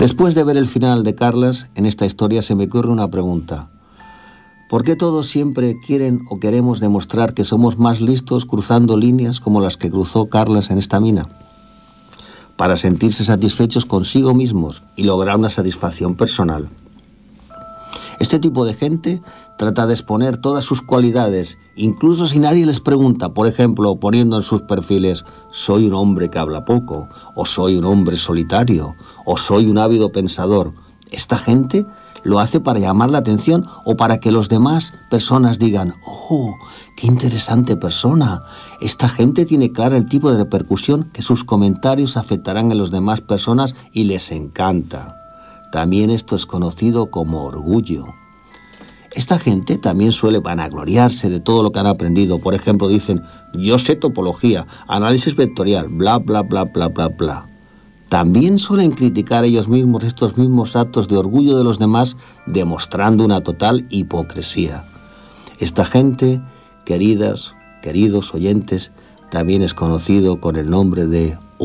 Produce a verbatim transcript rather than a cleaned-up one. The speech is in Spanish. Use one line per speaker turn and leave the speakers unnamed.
Después de ver el final de Carlas, en esta historia se me ocurre una pregunta. ¿Por qué todos siempre quieren o queremos demostrar que somos más listos cruzando líneas como las que cruzó Carlas en esta mina? Para sentirse satisfechos consigo mismos y lograr una satisfacción personal. Este tipo de gente trata de exponer todas sus cualidades, incluso si nadie les pregunta, por ejemplo, poniendo en sus perfiles «soy un hombre que habla poco», o «soy un hombre solitario», o «soy un ávido pensador». Esta gente lo hace para llamar la atención o para que los demás personas digan «oh, qué interesante persona». Esta gente tiene clara el tipo de repercusión que sus comentarios afectarán en las demás personas y les encanta. También esto es conocido como orgullo. Esta gente también suele vanagloriarse de todo lo que han aprendido. Por ejemplo, dicen, yo sé topología, análisis vectorial, bla, bla, bla, bla, bla, bla. También suelen criticar ellos mismos estos mismos actos de orgullo de los demás, demostrando una total hipocresía. Esta gente, queridas, queridos oyentes, también es conocido con el nombre de